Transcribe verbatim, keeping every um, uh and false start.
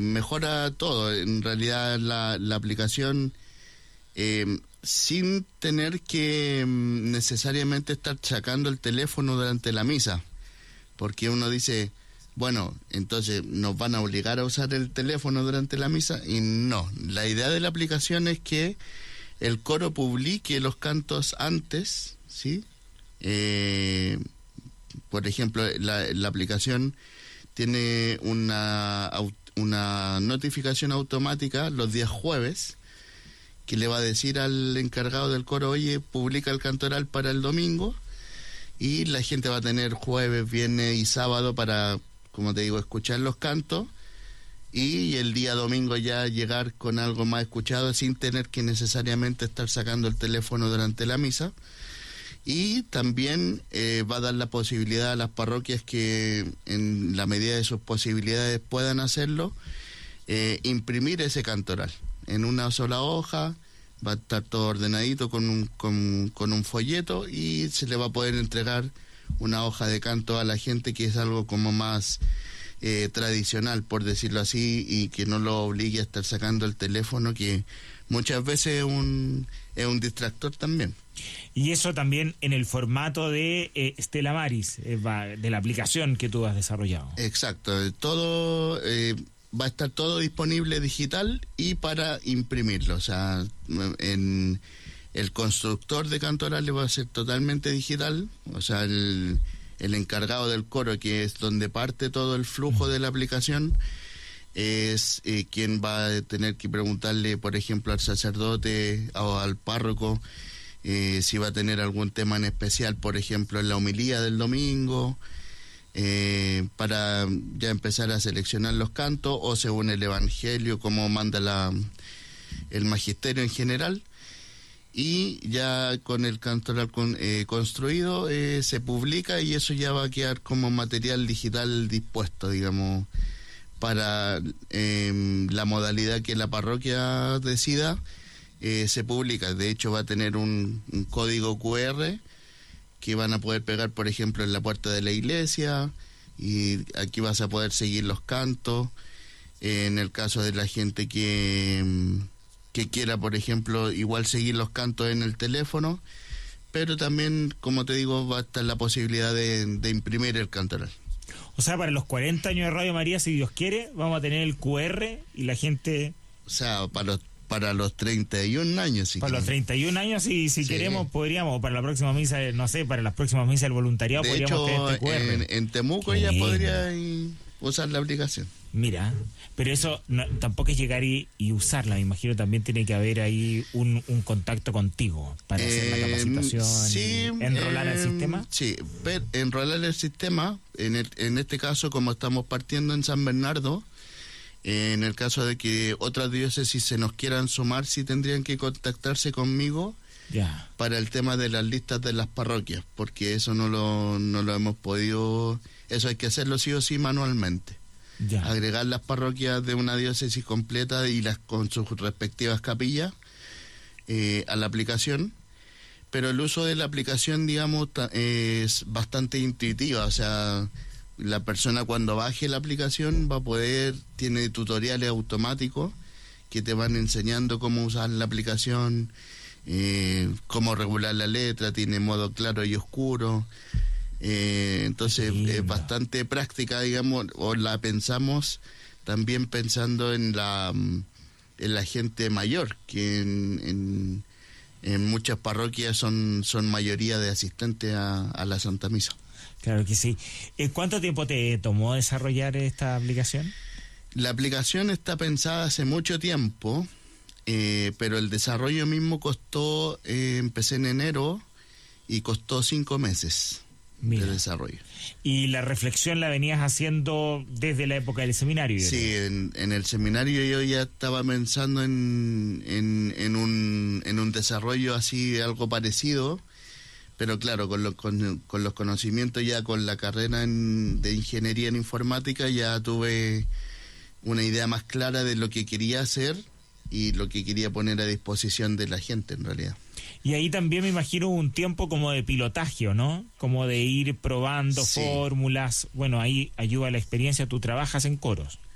Mejora todo, en realidad la, la aplicación, eh, sin tener que necesariamente estar sacando el teléfono durante la misa, porque uno dice, bueno, entonces nos van a obligar a usar el teléfono durante la misa, y no, la idea de la aplicación es que el coro publique los cantos antes, ¿sí? Eh, por ejemplo, la, la aplicación tiene una, una notificación automática los días jueves que le va a decir al encargado del coro, oye, publica el cantoral para el domingo, y la gente va a tener jueves, viernes y sábado para, como te digo, escuchar los cantos, y el día domingo ya llegar con algo más escuchado sin tener que necesariamente estar sacando el teléfono durante la misa. Y también eh, va a dar la posibilidad a las parroquias que en la medida de sus posibilidades puedan hacerlo, eh, imprimir ese cantoral en una sola hoja. Va a estar todo ordenadito con un, con, con un folleto, y se le va a poder entregar una hoja de canto a la gente, que es algo como más eh, tradicional, por decirlo así, y que no lo obligue a estar sacando el teléfono, que muchas veces es un, es un distractor también. Y eso también en el formato de eh, Stella Maris, eh, va, de la aplicación que tú has desarrollado. Exacto, todo eh, va a estar todo disponible digital y para imprimirlo. O sea, en el constructor de cantorales va a ser totalmente digital. O sea, el, el encargado del coro, que es donde parte todo el flujo de la aplicación, es eh, quien va a tener que preguntarle, por ejemplo, al sacerdote o al párroco, Eh, si va a tener algún tema en especial, por ejemplo, en la homilía del domingo, eh, para ya empezar a seleccionar los cantos, o según el evangelio, como manda la, el magisterio en general. Y ya con el cantoral con, eh, construido, eh, se publica, y eso ya va a quedar como material digital dispuesto, digamos, para eh, la modalidad que la parroquia decida. Eh, se publica. De hecho, va a tener un, un código cu erre que van a poder pegar, por ejemplo, en la puerta de la iglesia, y aquí vas a poder seguir los cantos. Eh, en el caso de la gente que, que quiera, por ejemplo, igual seguir los cantos en el teléfono, pero también, como te digo, va a estar la posibilidad de, de imprimir el cantoral. O sea, para los cuarenta años de Radio María, si Dios quiere, vamos a tener el cu erre y la gente... O sea, para los Para los treinta y un años, si Para queremos. los treinta y un años, si, si sí. queremos, podríamos, para la próxima misa, no sé, para las próximas misas del voluntariado, de podríamos hecho, tener este cu erre. En, en Temuco ¿Qué? Ya podría usar la aplicación. Mira, pero eso no, tampoco es llegar y, y usarla, me imagino también tiene que haber ahí un, un contacto contigo para eh, hacer la capacitación, sí, enrolar eh, al sistema. Sí, pero enrolar el sistema, en, el, en este caso, como estamos partiendo en San Bernardo, en el caso de que otras diócesis se nos quieran sumar, sí tendrían que contactarse conmigo ya. para el tema de las listas de las parroquias, porque eso no lo, no lo hemos podido, eso hay que hacerlo sí o sí manualmente. Ya. Agregar las parroquias de una diócesis completa y las con sus respectivas capillas eh, a la aplicación, pero el uso de la aplicación, digamos, es bastante intuitiva, o sea, la persona cuando baje la aplicación va a poder, tiene tutoriales automáticos que te van enseñando cómo usar la aplicación, eh, cómo regular la letra, tiene modo claro y oscuro, eh, entonces es eh, bastante práctica, digamos, o la pensamos también pensando en la en la gente mayor, que en, en, en muchas parroquias son, son mayoría de asistentes a, a la Santa Misa. Claro que sí. ¿Cuánto tiempo te tomó desarrollar esta aplicación? La aplicación está pensada hace mucho tiempo, eh, pero el desarrollo mismo costó, eh, empecé en enero y costó cinco meses. Mira. De desarrollo. ¿Y la reflexión la venías haciendo desde la época del seminario? Sí, en, en el seminario yo ya estaba pensando en, en, en, un, en un desarrollo así, algo parecido. Pero claro, con, lo, con, con los conocimientos ya con la carrera en, de ingeniería en informática, ya tuve una idea más clara de lo que quería hacer y lo que quería poner a disposición de la gente en realidad. Y ahí también me imagino un tiempo como de pilotaje, ¿no? Como de ir probando sí. fórmulas. Bueno, ahí ayuda la experiencia, tú trabajas en coros.